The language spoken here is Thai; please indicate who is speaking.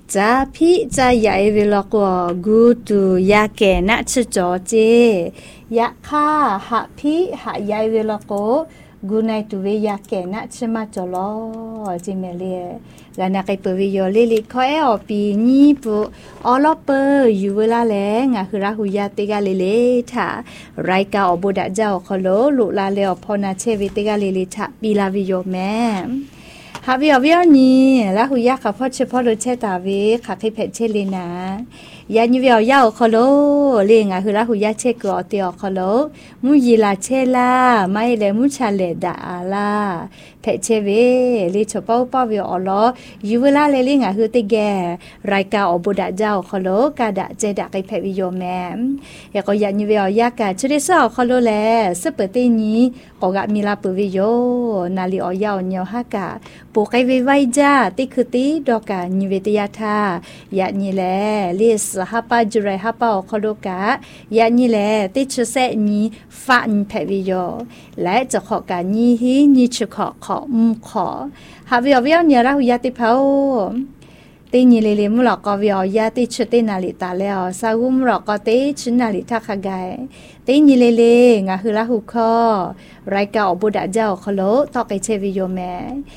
Speaker 1: จะพี่จะใหญ่เวลากว่ากูตูยาแก่นะชจอเจยะค่าหะพี่หะใหญ่เวลาโกกูในตัวเวยาแก่นะชมาจอลอจิเมเลียกานาไกเปวิโยลิลิคอยอปีนี่ปุออลอเปอยู่เวลาแลงะคือราหุยาเตกาเลเลทาไรกาอบดะเจ้าคอโลลุลาเลอพอนาเชวิเตกาเลเลทาปีลาวิโยแม่ฮาวิอวิอนี่ลาหุยาค่ะพอเฉพาะรถเชตาเวค่ะคิเพเชเลนะยานิเวียวยาวคอโลเลงะคือลาหุยาเชกอเตียคอโลมุยีลาเชลาไม่เลมุชาเลดาลาเพเชเวเลชปอปอวิออลอยู่เวลาเลงะคือติแกรายกาอบดะเจ้าคอโลกาดะเจดะไกเพวิโยแมยาก็ยานิเวียวยากะชริซอคอโลแลสเปเตนี้กอกะมีลาปวิโยนาลิออยาวเนียวฮากะปูไกเวไวจ้าติคือติดอกะนิเวตยาทายะนี่แลลิสฮาปาจุไรฮาปาคอโลกะยะนี่แลติชเซนี้ฟะนเพวิโยและจะขอกะนี้ฮีนี่ชขอขอขอฮาวิอวิอเนี่ยราหุยาติเผาตีนี่เลมุหลอกกวิอยาติชเตนาลิตาแล้วซากุมหลอกกเตชนาลิทักไกตีนี่เลงะคือราหุคอไรกาอบดะเจ้าคอโลตอกไกเชวิโยแม